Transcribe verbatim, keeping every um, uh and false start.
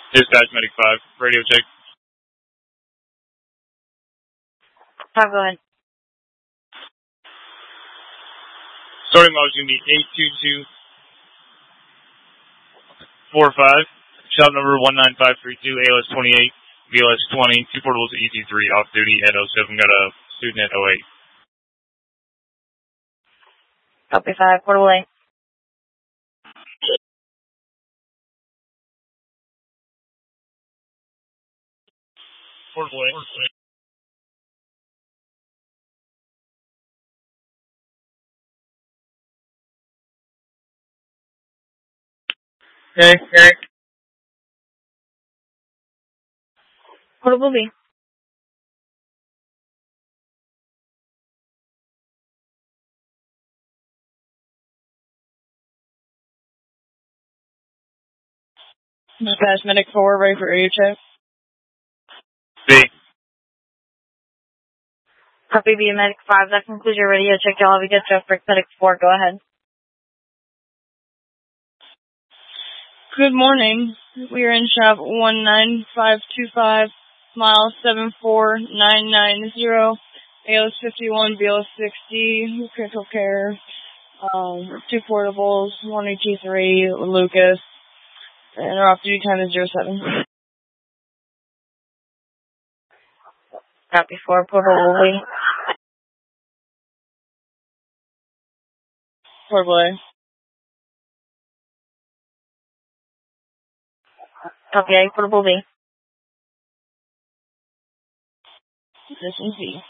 Dispatch Medic five, radio check. five, go ahead. Starting miles going to be eight two two four five. Shop number one nine five three two, A L S twenty-eight, V L S twenty, two portables at E T three, off duty at oh seven, got a student at oh eight. Copy five, portable A. Portable A. Okay, okay. Portable B. Dispatch Medic four, ready for radio check. B. Copy B, Medic five, that concludes your radio check. Y'all have a good job for Medic four, go ahead. Good morning. We are in shop one nine five two five, mile seven four nine nine zero, A L S fifty-one, B L S sixty, critical care, um, two portables, one E T three, Lucas, and our off-duty time is zero seven. Copy four, portable B. Portable A. Copy A, portable B. This is B.